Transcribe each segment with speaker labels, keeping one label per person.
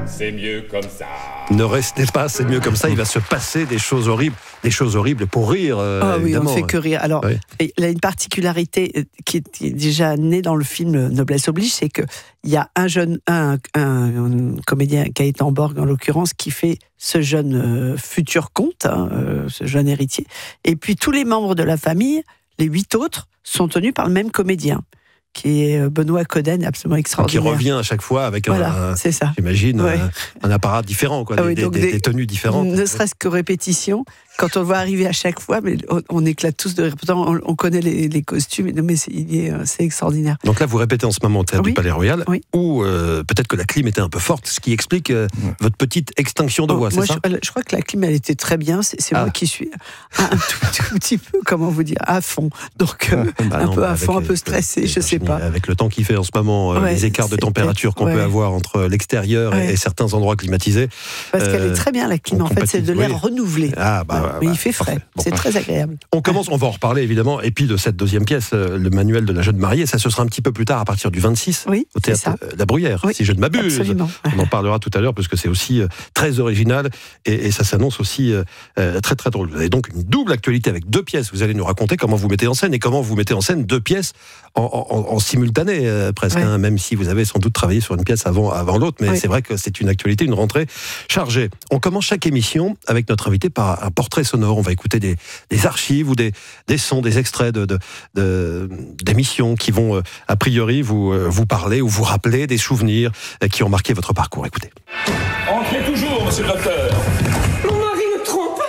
Speaker 1: c'est mieux comme ça.
Speaker 2: Ne restez pas, c'est mieux comme ça. Il va se passer des choses horribles pour rire.
Speaker 3: Oui,
Speaker 2: évidemment.
Speaker 3: on ne fait que rire. Alors, il a une particularité qui est déjà née dans le film Noblesse oblige, c'est qu'il y a un comédien, Gaëtan Borg en l'occurrence, qui fait ce jeune futur comte, ce jeune héritier. Et puis tous les membres de la famille, les 8 autres, sont tenus par le même comédien, qui est Benoît Coden, absolument extraordinaire.
Speaker 2: Qui revient à chaque fois avec
Speaker 3: c'est ça.
Speaker 2: J'imagine, un apparat différent, quoi, des tenues différentes.
Speaker 3: Ne serait-ce que répétition. Quand on le voit arriver à chaque fois, mais on éclate tous de rire. Pourtant, on connaît les costumes, mais c'est extraordinaire.
Speaker 2: Donc là, vous répétez en ce moment au Théâtre du Palais Royal, où peut-être que la clim était un peu forte, ce qui explique votre petite extinction de voix, c'est ça ?
Speaker 3: Je crois que la clim, elle était très bien. C'est moi qui suis un tout petit peu, comment vous dire, à fond. Donc, un peu stressé, je sais pas.
Speaker 2: Avec le temps qu'il fait en ce moment, les écarts de température qu'on peut avoir entre l'extérieur et certains endroits climatisés.
Speaker 3: Parce qu'elle est très bien, la clim. En fait, c'est de l'air renouvelé. Mais il fait frais, c'est très agréable.
Speaker 2: On va en reparler évidemment, et puis de cette deuxième pièce, le manuel de la jeune mariée, ça ce sera un petit peu plus tard, à partir du 26, au Théâtre La Bruyère, si je ne m'abuse.
Speaker 3: Absolument.
Speaker 2: On en parlera tout à l'heure, parce que c'est aussi très original, et ça s'annonce aussi très très drôle. Vous avez donc une double actualité avec 2 pièces, vous allez nous raconter comment vous mettez en scène, et comment vous mettez en scène 2 pièces en simultané, presque, même si vous avez sans doute travaillé sur une pièce avant l'autre, mais c'est vrai que c'est une actualité, une rentrée chargée. On commence chaque émission avec notre invité par un portrait sonore. On va écouter des archives ou des sons, des extraits d'émissions qui vont a priori vous parler ou vous rappeler des souvenirs qui ont marqué votre parcours. Écoutez.
Speaker 1: Entrez toujours, monsieur le docteur.
Speaker 4: Mon mari me trompe.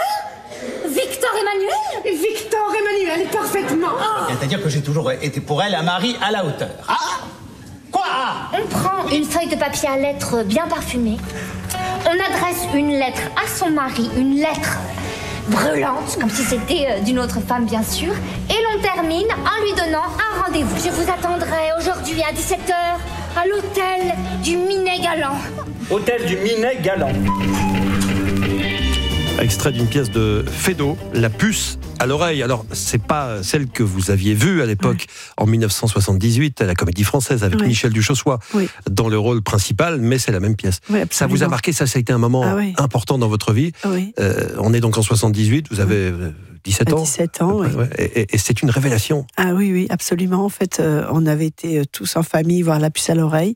Speaker 5: Victor Emmanuel, parfaitement.
Speaker 6: C'est-à-dire que j'ai toujours été pour elle un mari à la hauteur. Quoi ?
Speaker 5: On prend une feuille de papier à lettres bien parfumée. On adresse une lettre à son mari, une lettre brûlante, comme si c'était d'une autre femme, bien sûr. Et l'on termine en lui donnant un rendez-vous. Je vous attendrai aujourd'hui à 17h à l'hôtel du Minet Galant.
Speaker 6: Hôtel du Minet Galant.
Speaker 2: Extrait d'une pièce de Feydeau, La puce à l'oreille. Alors, c'est pas celle que vous aviez vue à l'époque, en 1978, à la Comédie Française, avec Michel Duchossois dans le rôle principal, mais c'est la même pièce. Ça vous a marqué, ça a été un moment important dans votre vie. On est donc en 78, vous avez 17 ans.
Speaker 3: 17 ans,
Speaker 2: et c'est une révélation.
Speaker 3: Ah oui, absolument. En fait, on avait été tous en famille voir La puce à l'oreille,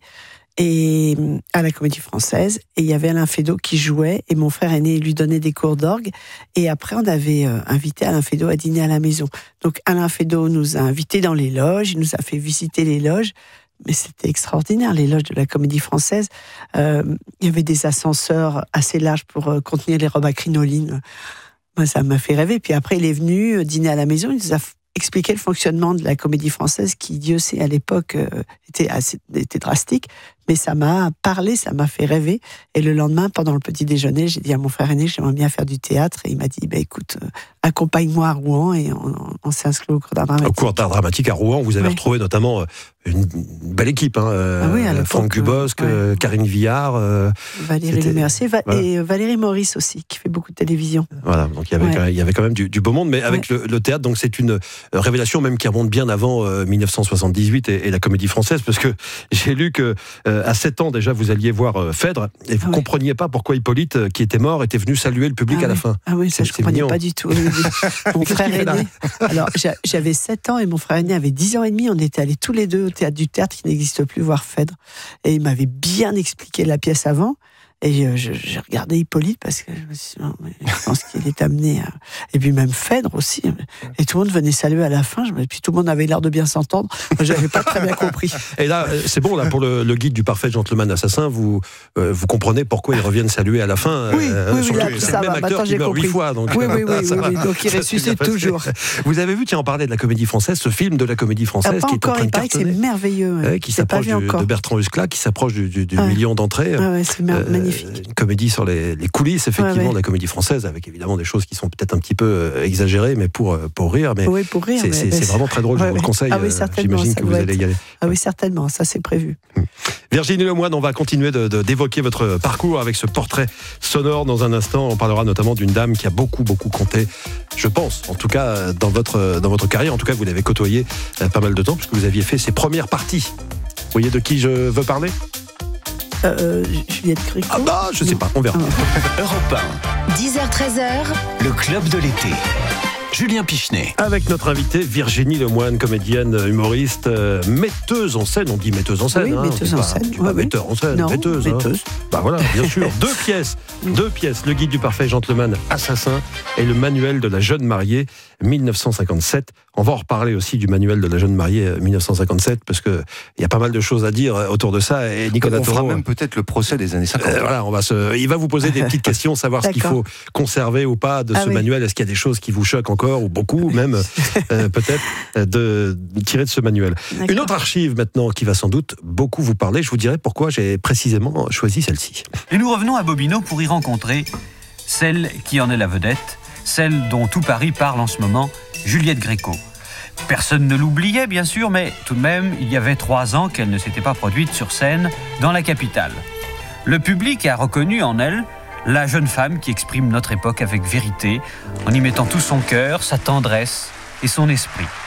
Speaker 3: et à la Comédie Française, et il y avait Alain Feydeau qui jouait, et mon frère aîné lui donnait des cours d'orgue, et après on avait invité Alain Feydeau à dîner à la maison. Donc Alain Feydeau nous a invités dans les loges, il nous a fait visiter les loges, mais c'était extraordinaire, les loges de la Comédie Française. Il y avait des ascenseurs assez larges pour contenir les robes à crinoline. Moi, ça m'a fait rêver. Puis après, il est venu dîner à la maison, il nous a expliquer le fonctionnement de la Comédie Française qui, Dieu sait, à l'époque était drastique, mais ça m'a parlé, ça m'a fait rêver. Et le lendemain, pendant le petit déjeuner, j'ai dit à mon frère aîné, j'aimerais bien faire du théâtre, et il m'a dit, écoute, accompagne-moi à Rouen, et on s'est inscrit au cours d'art dramatique.
Speaker 2: Au cours d'art dramatique à Rouen, vous avez retrouvé notamment une belle équipe, Franck Dubosc, Karine Viard,
Speaker 3: Valérie Lemercier, et Valérie Maurice aussi, qui fait beaucoup de télévision.
Speaker 2: Voilà, donc il y avait quand même du beau monde, mais avec le théâtre, donc c'est une révélation même qui remonte bien avant 1978 et la Comédie Française, parce que j'ai lu que à 7 ans déjà vous alliez voir Phèdre, et vous compreniez pas pourquoi Hippolyte, qui était mort, était venu saluer le public à la fin.
Speaker 3: Ah oui, ça je comprenais pas du tout. Mon frère aîné, alors j'avais 7 ans et mon frère aîné avait 10 ans et demi, on était allés tous les deux au Théâtre du Tertre, qui n'existe plus, voir Phèdre, et il m'avait bien expliqué la pièce avant. Et j'ai regardé Hippolyte parce que je me suis dit, je pense qu'il est amené à... Et puis même Phèdre aussi. Et tout le monde venait saluer à la fin. Puis tout le monde avait l'air de bien s'entendre. Moi, j'avais pas très bien compris.
Speaker 2: Et là, c'est bon, là, pour le guide du parfait gentleman assassin, vous comprenez pourquoi ils reviennent saluer à la fin.
Speaker 3: Oui,
Speaker 2: c'est le même acteur qui meurt 8 fois. Donc,
Speaker 3: oui, donc il ressuscite toujours.
Speaker 2: Vous avez vu, tiens, on parlait de la Comédie Française, ce film de la Comédie Française qui est en train de cartonner.
Speaker 3: C'est merveilleux.
Speaker 2: Qui s'approche de Bertrand Huskla, qui s'approche du million d'entrées.
Speaker 3: C'est magnifique.
Speaker 2: Une comédie sur les coulisses, effectivement, de la Comédie Française, avec évidemment des choses qui sont peut-être un petit peu exagérées, mais pour rire. Mais
Speaker 3: pour rire.
Speaker 2: C'est vraiment très drôle, je vous le conseille. J'imagine que vous allez y aller.
Speaker 3: Ah oui, certainement, ça c'est prévu.
Speaker 2: Virginie Lemoine, on va continuer d'évoquer votre parcours avec ce portrait sonore dans un instant. On parlera notamment d'une dame qui a beaucoup compté, je pense, en tout cas dans votre carrière. En tout cas, vous l'avez côtoyée pas mal de temps, puisque vous aviez fait ses premières parties. Vous voyez de qui je veux parler ?
Speaker 3: Juliette Gréco.
Speaker 2: Ah bah, je sais pas, on verra.
Speaker 7: Europe 1,
Speaker 8: 10h-13h,
Speaker 7: le club de l'été. Julien Pichenet.
Speaker 2: Avec notre invitée Virginie Lemoine, comédienne, humoriste, metteuse en scène. On dit metteuse en scène.
Speaker 3: Oui, metteuse en scène.
Speaker 2: Tu pas metteur en scène,
Speaker 3: Non,
Speaker 2: metteuse. Bah voilà, bien sûr. Deux pièces. Le guide du parfait gentleman assassin et le manuel de la jeune mariée 1957. On va en reparler aussi du manuel de la jeune mariée 1957 parce que il y a pas mal de choses à dire autour de ça. Et Nicolas
Speaker 9: on fera
Speaker 2: Taureau,
Speaker 9: même peut-être le procès des années 50.
Speaker 2: voilà, il va vous poser des petites questions, savoir ce qu'il faut conserver ou pas de ce manuel. Est-ce qu'il y a des choses qui vous choquent encore ou beaucoup même peut-être de tirer de ce manuel. D'accord. Une autre archive maintenant qui va sans doute beaucoup vous parler. Je vous dirai pourquoi j'ai précisément choisi celle-ci.
Speaker 10: Et nous revenons à Bobino pour y rencontrer celle qui en est la vedette, celle dont tout Paris parle en ce moment, Juliette Gréco. Personne ne l'oubliait bien sûr, mais tout de même, il y avait 3 ans qu'elle ne s'était pas produite sur scène dans la capitale. Le public a reconnu en elle la jeune femme qui exprime notre époque avec vérité, en y mettant tout son cœur, sa tendresse et son esprit.